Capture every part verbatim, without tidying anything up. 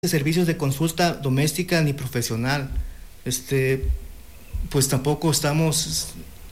servicios de consulta doméstica ni profesional. Este, pues tampoco estamos,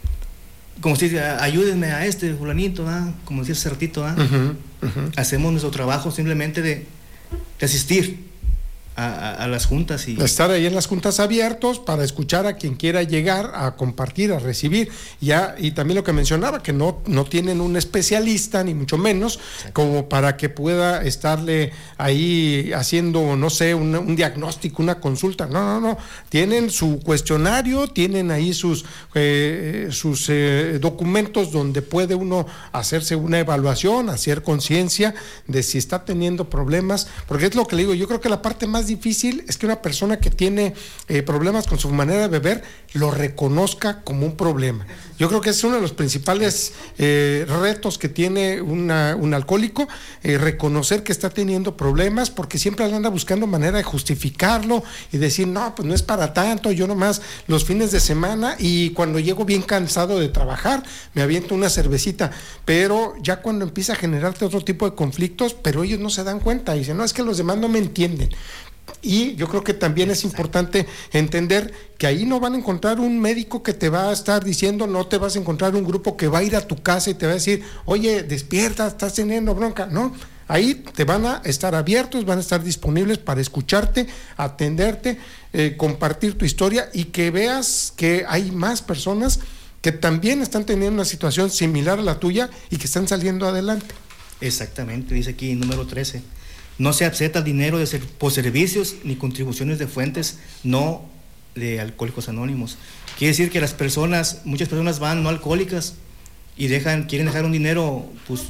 como si dice, ayúdenme a este fulanito, ¿ah? Como decía hace ratito, ¿ah? Uh-huh, uh-huh. Hacemos nuestro trabajo simplemente de, de asistir a, a, a las juntas y estar ahí en las juntas abiertos para escuchar a quien quiera llegar, a compartir, a recibir, ya, y también lo que mencionaba, que no, no tienen un especialista, ni mucho menos, exacto, como para que pueda estarle ahí haciendo, no sé, un, un diagnóstico, una consulta. No, no, no, tienen su cuestionario, tienen ahí sus, eh, sus eh, documentos donde puede uno hacerse una evaluación, hacer conciencia de si está teniendo problemas, porque es lo que le digo, yo creo que la parte más difícil es que una persona que tiene eh, problemas con su manera de beber lo reconozca como un problema. Yo creo que es uno de los principales eh, retos que tiene una, un alcohólico, eh, reconocer que está teniendo problemas, porque siempre anda buscando manera de justificarlo y decir, no, pues no es para tanto, yo nomás los fines de semana y cuando llego bien cansado de trabajar me aviento una cervecita, pero ya cuando empieza a generarte otro tipo de conflictos, pero ellos no se dan cuenta y dicen, no, es que los demás no me entienden. Y yo creo que también es importante entender que ahí no van a encontrar un médico que te va a estar diciendo, no te vas a encontrar un grupo que va a ir a tu casa y te va a decir, oye, despierta, estás teniendo bronca. No, ahí te van a estar abiertos, van a estar disponibles para escucharte, atenderte, eh, compartir tu historia y que veas que hay más personas que también están teniendo una situación similar a la tuya y que están saliendo adelante. Exactamente, dice aquí número trece. No se acepta dinero de ser, por servicios ni contribuciones de fuentes no de Alcohólicos Anónimos. Quiere decir que las personas, muchas personas van no alcohólicas y dejan, quieren dejar un dinero, pues,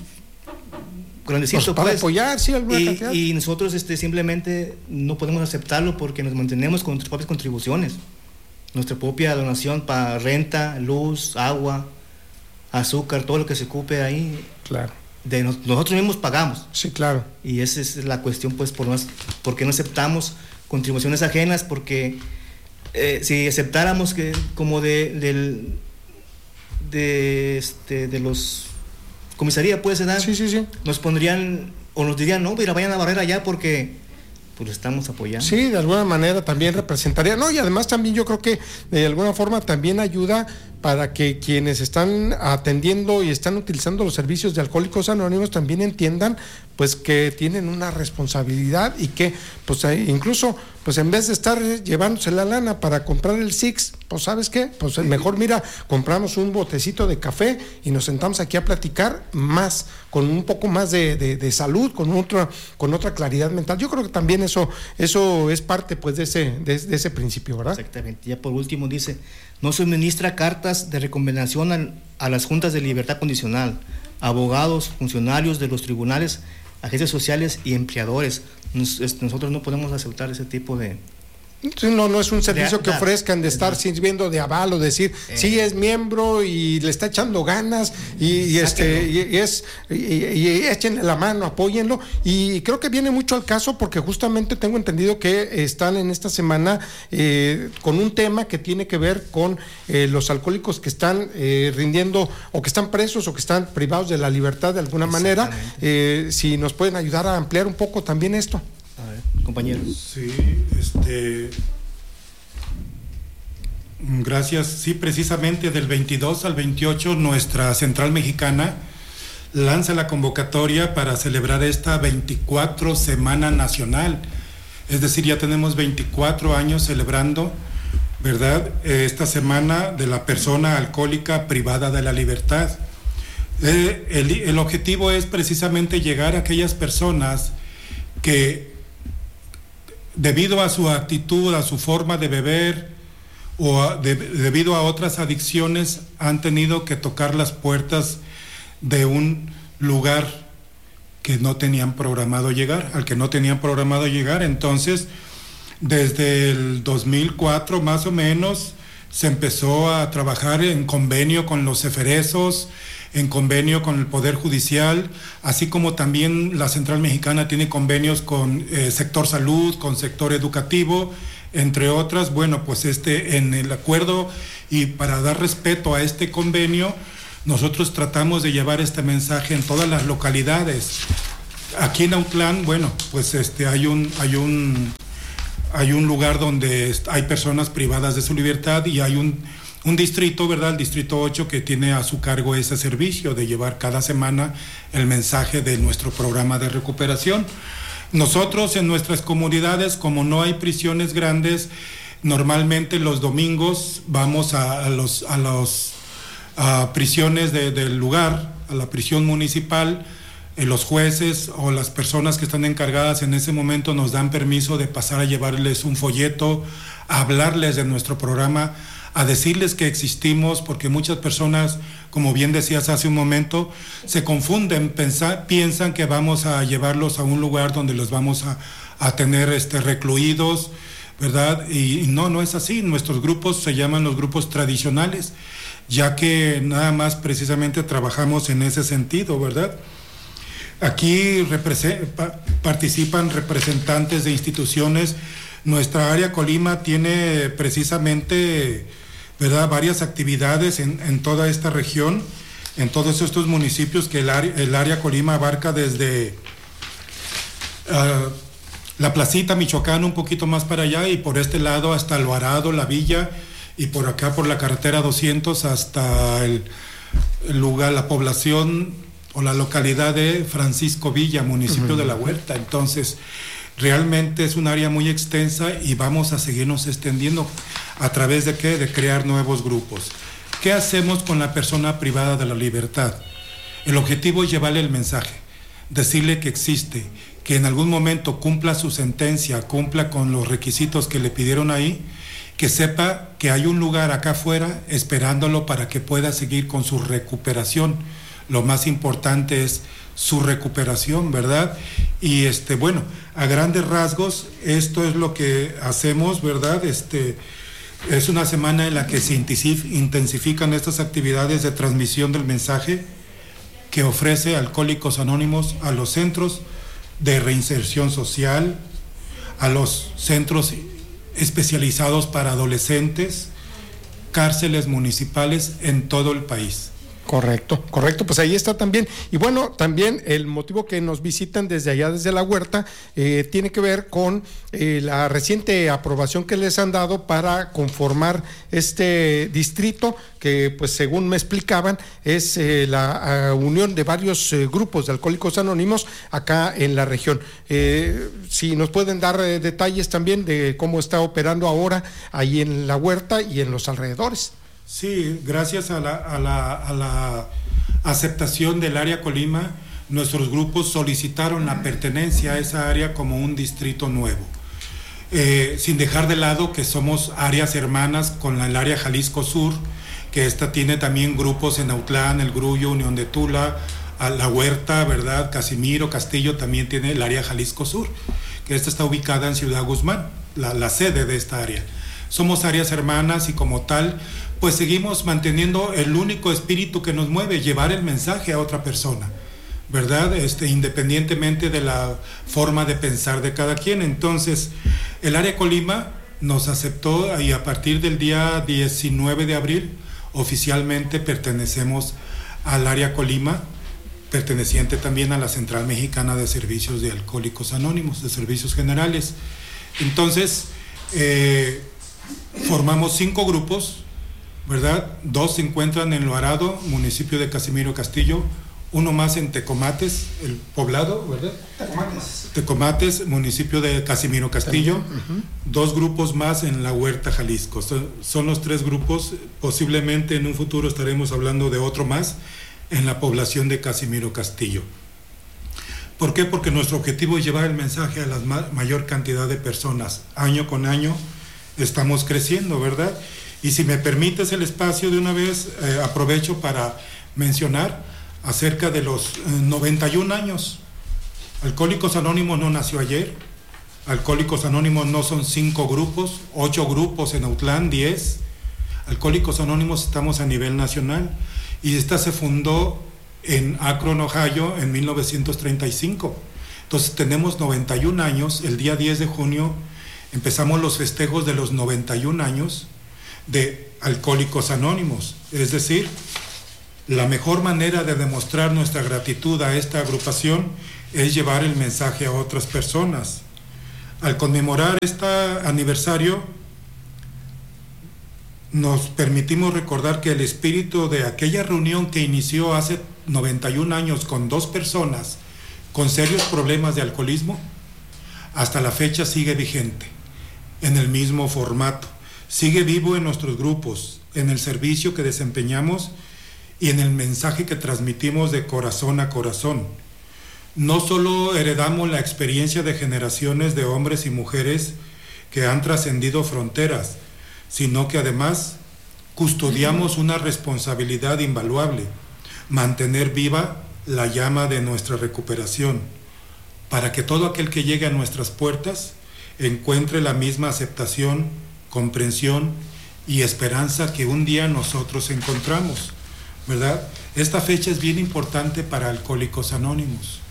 grandecito, pues, para pues, apoyar, sí, alguna y, cantidad. Y nosotros este, simplemente no podemos aceptarlo porque nos mantenemos con nuestras propias contribuciones, nuestra propia donación para renta, luz, agua, azúcar, todo lo que se ocupe ahí. Claro. De nos, nosotros mismos pagamos. Sí, claro. Y esa es la cuestión, pues, por, no, por qué no aceptamos contribuciones ajenas, porque eh, si aceptáramos que como de del, de este de los comisaría, pues, ¿verdad? Sí, sí, sí. Nos pondrían o nos dirían, no, mira, vayan a barrer allá porque pues estamos apoyando. Sí, de alguna manera también representaría, no, y además también yo creo que de alguna forma también ayuda para que quienes están atendiendo y están utilizando los servicios de Alcohólicos Anónimos también entiendan pues que tienen una responsabilidad y que pues incluso pues en vez de estar llevándose la lana para comprar el Six, pues ¿sabes qué? Pues mejor mira, compramos un botecito de café y nos sentamos aquí a platicar más, con un poco más de, de, de salud, con otra, con otra claridad mental. Yo creo que también eso, eso es parte pues de ese, de, de ese principio, ¿verdad? Exactamente. Ya por último dice, no suministra cartas de recomendación a, a las juntas de libertad condicional, abogados, funcionarios de los tribunales, agencias sociales y empleadores. Nos, es, nosotros no podemos aceptar ese tipo de... No, no es un servicio de, que ofrezcan de estar sirviendo de aval o decir, eh, sí es miembro y le está echando ganas y, y este y, y es y, y échenle la mano, apóyenlo, y creo que viene mucho al caso porque justamente tengo entendido que están en esta semana eh, con un tema que tiene que ver con eh, los alcohólicos que están eh, rindiendo o que están presos o que están privados de la libertad de alguna manera, eh, si nos pueden ayudar a ampliar un poco también esto. A ver, compañero. Sí, este, gracias. Sí, precisamente del veintidós al veintiocho nuestra Central Mexicana lanza la convocatoria para celebrar esta veinticuatro Semana Nacional. Es decir, ya tenemos veinticuatro años celebrando, ¿verdad?, esta semana de la persona alcohólica privada de la libertad. Eh, el, el objetivo es precisamente llegar a aquellas personas que debido a su actitud, a su forma de beber o a, de, debido a otras adicciones han tenido que tocar las puertas de un lugar que no tenían programado llegar, al que no tenían programado llegar. Entonces, desde el dos mil cuatro más o menos se empezó a trabajar en convenio con los ceferesos, en convenio con el Poder Judicial, así como también la Central Mexicana tiene convenios con eh, sector salud, con sector educativo, entre otras. Bueno, pues este, en el acuerdo y para dar respeto a este convenio, nosotros tratamos de llevar este mensaje en todas las localidades. aquí en Autlán, bueno, pues este, hay un, hay un, hay un lugar donde hay personas privadas de su libertad y hay un, un distrito, ¿verdad? El distrito ocho, que tiene a su cargo ese servicio de llevar cada semana el mensaje de nuestro programa de recuperación. Nosotros en nuestras comunidades, como no hay prisiones grandes, normalmente los domingos vamos a, a los, a los a prisiones de, del lugar, a la prisión municipal. Eh, los jueces o las personas que están encargadas en ese momento nos dan permiso de pasar a llevarles un folleto, a hablarles de nuestro programa, a decirles que existimos, porque muchas personas, como bien decías hace un momento, se confunden, pensa, piensan que vamos a llevarlos a un lugar donde los vamos a, a tener este, recluidos, ¿verdad? Y, y no, no es así. Nuestros grupos se llaman los grupos tradicionales, ya que nada más precisamente trabajamos en ese sentido, ¿verdad? Aquí pa, participan representantes de instituciones. Nuestra área Colima tiene precisamente, ¿verdad?, varias actividades en, en toda esta región, en todos estos municipios que el área, el área Colima abarca desde uh, la Placita, Michoacán, un poquito más para allá, y por este lado hasta Alvarado, La Villa, y por acá por la carretera doscientos hasta el, el lugar, la población o la localidad de Francisco Villa, municipio uh-huh. de La Huerta. Entonces, realmente es un área muy extensa y vamos a seguirnos extendiendo. ¿A través de qué? De crear nuevos grupos. ¿Qué hacemos con la persona privada de la libertad? El objetivo es llevarle el mensaje, decirle que existe, que en algún momento cumpla su sentencia, cumpla con los requisitos que le pidieron ahí, que sepa que hay un lugar acá afuera esperándolo para que pueda seguir con su recuperación. Lo más importante es su recuperación, ¿verdad? Y este, bueno, a grandes rasgos, esto es lo que hacemos, ¿verdad? Este, es una semana en la que se intensifican estas actividades de transmisión del mensaje que ofrece Alcohólicos Anónimos a los centros de reinserción social, a los centros especializados para adolescentes, cárceles municipales en todo el país. Correcto, correcto, pues ahí está también. Y bueno, también el motivo que nos visitan desde allá, desde La Huerta, eh, tiene que ver con eh, la reciente aprobación que les han dado para conformar este distrito, que pues según me explicaban, es eh, la uh, unión de varios eh, grupos de Alcohólicos Anónimos acá en la región. Eh, si nos pueden dar eh, detalles también de cómo está operando ahora ahí en La Huerta y en los alrededores. Sí, gracias a la, a, la, a la aceptación del área Colima, nuestros grupos solicitaron la pertenencia a esa área como un distrito nuevo, eh, sin dejar de lado que somos áreas hermanas con la, el área Jalisco Sur, que esta tiene también grupos en Autlán, El Grullo, Unión de Tula, a La Huerta, ¿verdad? Casimiro, Castillo también tiene el área Jalisco Sur, que esta está ubicada en Ciudad Guzmán, la, la sede de esta área. Somos áreas hermanas y como tal, pues seguimos manteniendo el único espíritu que nos mueve, llevar el mensaje a otra persona, ¿verdad? Este, independientemente de la forma de pensar de cada quien. Entonces, el área Colima nos aceptó y a partir del día diecinueve de abril oficialmente pertenecemos al área Colima, perteneciente también a la Central Mexicana de Servicios de Alcohólicos Anónimos, de Servicios Generales. Entonces, eh, formamos cinco grupos, ¿verdad? Dos se encuentran en Loarado, municipio de Casimiro Castillo, uno más en Tecomates, el poblado, ¿verdad? Tecomates. Tecomates, municipio de Casimiro Castillo, uh-huh. Dos grupos más en La Huerta, Jalisco. Son, son los tres grupos, posiblemente en un futuro estaremos hablando de otro más en la población de Casimiro Castillo. ¿Por qué? Porque nuestro objetivo es llevar el mensaje a la ma- mayor cantidad de personas. Año con año estamos creciendo, ¿verdad? Y si me permites el espacio de una vez, eh, aprovecho para mencionar acerca de los eh, noventa y un años. Alcohólicos Anónimos no nació ayer. Alcohólicos Anónimos no son cinco grupos, ocho grupos en Autlán, diez. Alcohólicos Anónimos estamos a nivel nacional y esta se fundó en Akron, Ohio, en mil novecientos treinta y cinco. Entonces tenemos noventa y un años. El día diez de junio empezamos los festejos de los noventa y un años de Alcohólicos Anónimos, es decir, La mejor manera de demostrar nuestra gratitud a esta agrupación es llevar el mensaje a otras personas. Al conmemorar este aniversario, nos permitimos recordar que el espíritu de aquella reunión que inició hace noventa y un años con dos personas con serios problemas de alcoholismo, hasta la fecha sigue vigente, en el mismo formato, sigue vivo en nuestros grupos, en el servicio que desempeñamos y en el mensaje que transmitimos de corazón a corazón. No solo heredamos la experiencia de generaciones de hombres y mujeres que han trascendido fronteras, sino que además custodiamos una responsabilidad invaluable, mantener viva la llama de nuestra recuperación, para que todo aquel que llegue a nuestras puertas encuentre la misma aceptación, comprensión y esperanza que un día nosotros encontramos, ¿verdad? Esta fecha es bien importante para Alcohólicos Anónimos.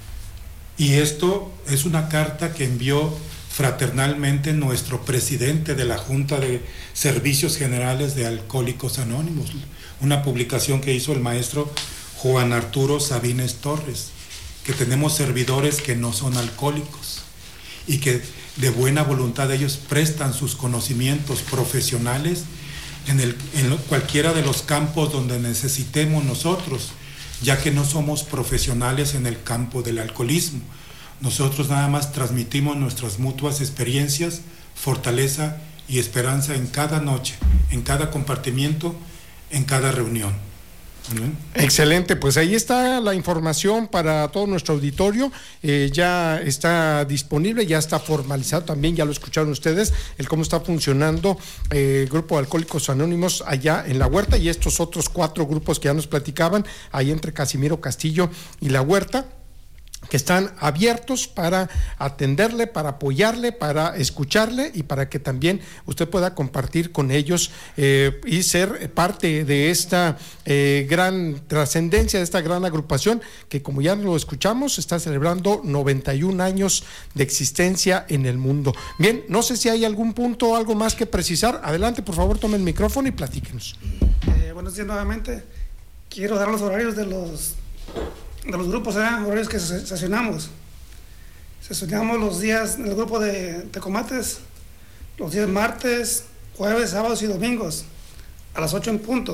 Y esto es una carta que envió fraternalmente nuestro presidente de la Junta de Servicios Generales de Alcohólicos Anónimos, una publicación que hizo el maestro Juan Arturo Sabines Torres, que tenemos servidores que no son alcohólicos y que de buena voluntad ellos prestan sus conocimientos profesionales en, el, en cualquiera de los campos donde necesitemos nosotros, ya que no somos profesionales en el campo del alcoholismo. Nosotros nada más transmitimos nuestras mutuas experiencias, fortaleza y esperanza en cada noche, en cada compartimiento, en cada reunión. ¿Bien? Excelente, pues ahí está la información para todo nuestro auditorio, eh, ya está disponible, ya está formalizado también, ya lo escucharon ustedes, el cómo está funcionando eh, el Grupo de Alcohólicos Anónimos allá en La Huerta y estos otros cuatro grupos que ya nos platicaban, ahí entre Casimiro Castillo y La Huerta, que están abiertos para atenderle, para apoyarle, para escucharle y para que también usted pueda compartir con ellos eh, y ser parte de esta eh, gran trascendencia, de esta gran agrupación que, como ya lo escuchamos, está celebrando noventa y un años de existencia en el mundo. Bien, no sé si hay algún punto, algo más que precisar. Adelante, por favor, tome el micrófono y platíquenos. Eh, buenos días nuevamente. Quiero dar los horarios de los de los grupos, ¿eh? Horarios que sesionamos. Sesionamos los días en el grupo de Tecomates, los días martes, jueves, sábados y domingos, a las ocho en punto.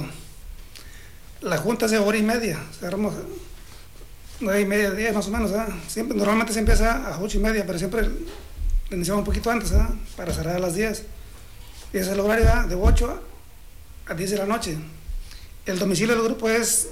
La junta es de hora y media, cerramos nueve y media de día más o menos, ¿eh? Siempre, normalmente se empieza a ocho y media, pero siempre le iniciamos un poquito antes, ¿eh? Para cerrar a las diez. Y es el horario, ¿eh? De ocho a diez de la noche. El domicilio del grupo es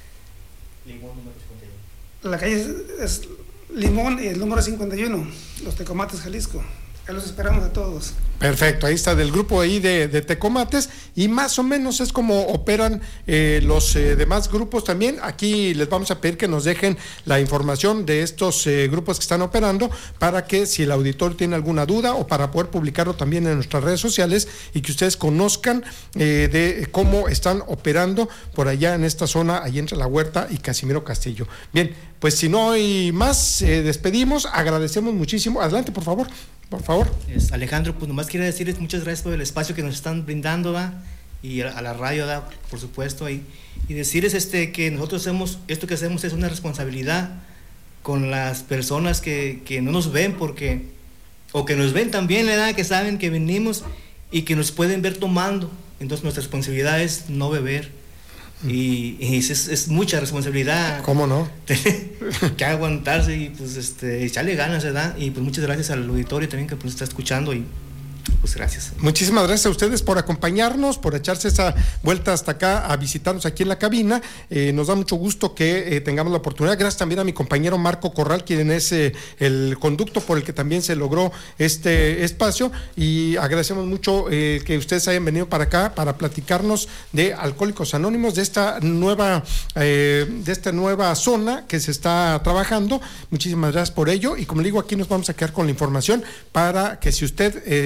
la calle es, es Limón y el número es cincuenta y uno, Los Tecomates, Jalisco. Ahí los esperamos a todos. Perfecto, ahí está del grupo ahí de, de Tecomates y más o menos es como operan eh, los eh, demás grupos también. Aquí les vamos a pedir que nos dejen la información de estos eh, grupos que están operando para que si el auditor tiene alguna duda o para poder publicarlo también en nuestras redes sociales y que ustedes conozcan eh, de cómo están operando por allá en esta zona, ahí entre La Huerta y Casimiro Castillo. Bien, pues si no hay más, eh, despedimos, agradecemos muchísimo. Adelante, por favor. Por favor. Es, Alejandro, pues nomás quiero decirles muchas gracias por el espacio que nos están brindando, ¿va? Y a, a la radio, ¿va? Por supuesto, y, y decirles este, que nosotros hacemos, esto que hacemos es una responsabilidad con las personas que, que no nos ven, porque, o que nos ven también, ¿verdad? Que saben que venimos y que nos pueden ver tomando. Entonces nuestra responsabilidad es no beber. Y, y es, es mucha responsabilidad. ¿Cómo no? Que aguantarse y pues este, echarle ganas, ¿verdad? Y pues muchas gracias al auditorio también que pues está escuchando y pues gracias. Muchísimas gracias a ustedes por acompañarnos, por echarse esa vuelta hasta acá a visitarnos aquí en la cabina. Eh, nos da mucho gusto que eh, tengamos la oportunidad. Gracias también a mi compañero Marco Corral, quien es eh, el conducto por el que también se logró este espacio, y agradecemos mucho eh, que ustedes hayan venido para acá para platicarnos de Alcohólicos Anónimos, de esta nueva eh, de esta nueva zona que se está trabajando. Muchísimas gracias por ello y como le digo, aquí nos vamos a quedar con la información para que si usted eh, vive por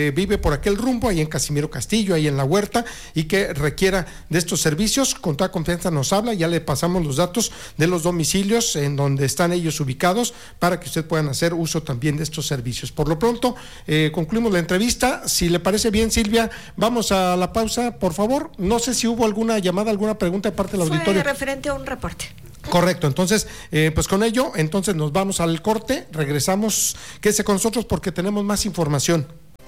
por aquel rumbo, ahí en Casimiro Castillo, ahí en La Huerta, y que requiera de estos servicios, con toda confianza nos habla, ya le pasamos los datos de los domicilios en donde están ellos ubicados para que usted puedan hacer uso también de estos servicios. Por lo pronto, eh, concluimos la entrevista. Si le parece bien, Silvia, vamos a la pausa, por favor. No sé si hubo alguna llamada, alguna pregunta de parte del Fue auditorio. referente a un reporte. Correcto, entonces, eh, pues con ello, entonces nos vamos al corte, regresamos, quédese con nosotros porque tenemos más información.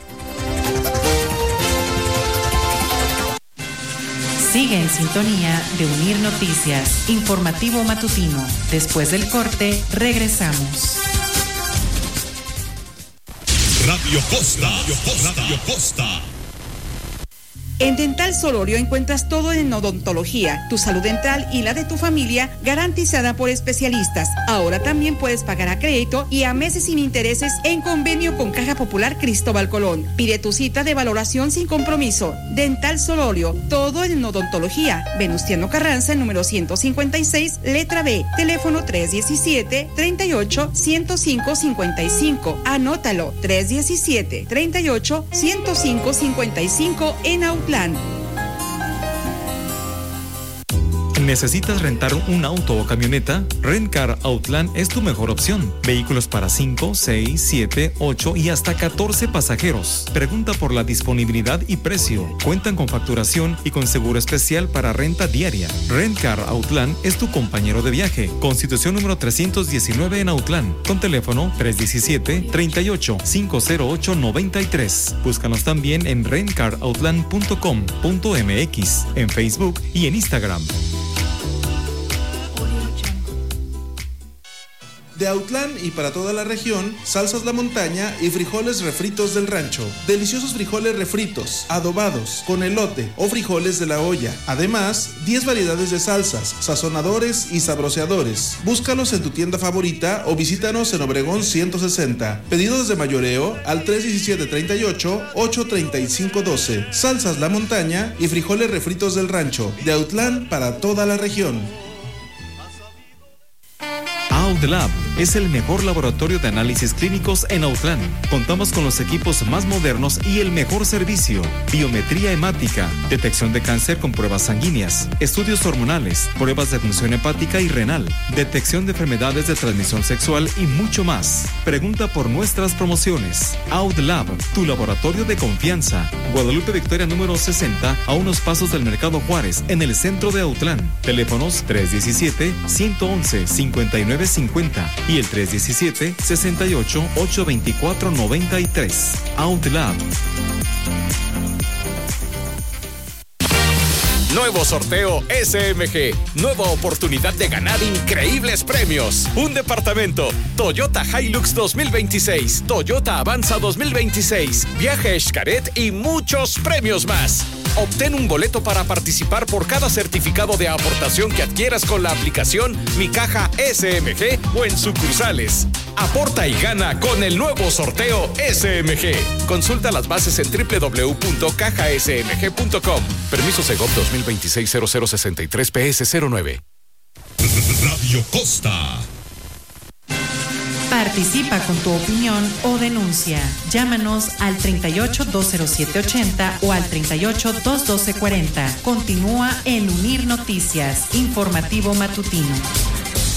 Sigue en sintonía de Unir Noticias, informativo matutino. Después del corte, regresamos. Radio Costa, Radio Costa, Radio Costa. En Dental Solorio encuentras todo en odontología, tu salud dental y la de tu familia garantizada por especialistas. Ahora también puedes pagar a crédito y a meses sin intereses en convenio con Caja Popular Cristóbal Colón. Pide tu cita de valoración sin compromiso. Dental Solorio, todo en odontología. Venustiano Carranza, número ciento cincuenta y seis, letra B. Teléfono tres diecisiete, treinta y ocho, ciento cinco, cincuenta y cinco. Anótalo, tres diecisiete, treinta y ocho, ciento cinco, cincuenta y cinco en Outland. ¿Necesitas rentar un auto o camioneta? Rentcar Outland es tu mejor opción. Vehículos para cinco, seis, siete, ocho y hasta catorce pasajeros. Pregunta por la disponibilidad y precio. Cuentan con facturación y con seguro especial para renta diaria. Rentcar Outland es tu compañero de viaje. Constitución número trescientos diecinueve en Outland. Con teléfono tres diecisiete, treinta y ocho, cinco cero ocho, noventa y tres. Búscanos también en rentcar outland punto com punto m x, en Facebook y en Instagram. De Autlán y para toda la región, salsas La Montaña y frijoles refritos del rancho. Deliciosos frijoles refritos, adobados, con elote o frijoles de la olla. Además, diez variedades de salsas, sazonadores y sabroseadores. Búscalos en tu tienda favorita o visítanos en Obregón ciento sesenta. Pedidos de mayoreo al tres diecisiete, treinta y ocho, ocho treinta y cinco, doce. Salsas La Montaña y frijoles refritos del rancho. De Autlán para toda la región. AudLab es el mejor laboratorio de análisis clínicos en Autlán. Contamos con los equipos más modernos y el mejor servicio. Biometría hemática, detección de cáncer con pruebas sanguíneas, estudios hormonales, pruebas de función hepática y renal, detección de enfermedades de transmisión sexual y mucho más. Pregunta por nuestras promociones. AudLab, tu laboratorio de confianza. Guadalupe Victoria número sesenta, a unos pasos del Mercado Juárez, en el centro de Autlán. Teléfonos tres diecisiete, ciento once, cincuenta y nueve cincuenta y el tres diecisiete, sesenta y ocho, ochocientos veinticuatro, noventa y tres. AudLab. Nuevo sorteo S M G. Nueva oportunidad de ganar increíbles premios. Un departamento. Toyota Hilux dos mil veintiséis. Toyota Avanza dos mil veintiséis. Viaje a Xcaret y muchos premios más. Obtén un boleto para participar por cada certificado de aportación que adquieras con la aplicación Mi Caja S M G o en sucursales. Aporta y gana con el nuevo sorteo S M G. Consulta las bases en doble u doble u doble u punto caja s m g punto com. Permiso Segov dos mil veintiséis cero cero sesenta y tres P S cero nueve. Radio Costa. Participa con tu opinión o denuncia. Llámanos al treinta y ocho, dos cero siete, ochenta o al treinta y ocho, dos doce, cuarenta. Continúa en Unir Noticias, informativo matutino.